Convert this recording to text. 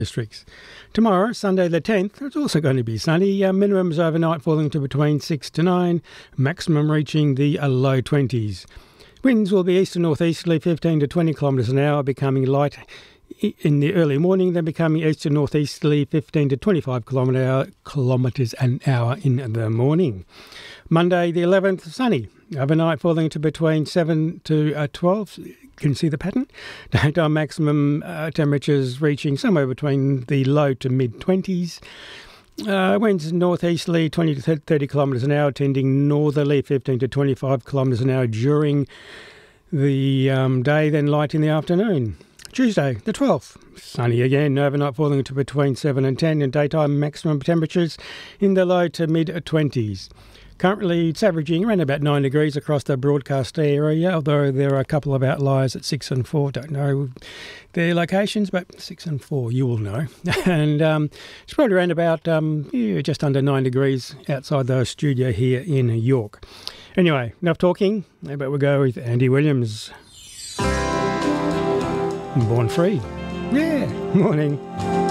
districts. Tomorrow, Sunday the 10th, it's also going to be sunny. Minimums overnight falling to between 6 to 9, maximum reaching the low 20s. Winds will be east and northeasterly 15 to 20 kilometres an hour, becoming light in the early morning, then becoming east and northeasterly 15 to 25 kilometres an hour in the morning. Monday the 11th, sunny. Overnight falling to between 7 to 12. You can see the pattern. Daytime maximum temperatures reaching somewhere between the low to mid-20s. Winds northeasterly 20 to 30 kilometres an hour, tending northerly 15 to 25 kilometres an hour during the day, then light in the afternoon. Tuesday, the 12th, sunny again, overnight falling to between 7 and 10, and daytime maximum temperatures in the low to mid-20s. Currently, it's averaging around about 9 degrees across the broadcast area, although there are a couple of outliers at 6 and 4. Don't know their locations, but 6 and 4 you will know. And it's probably around about just under 9 degrees outside the studio here in York. Anyway, enough talking, but we'll go with Andy Williams. Born Free. Yeah, morning.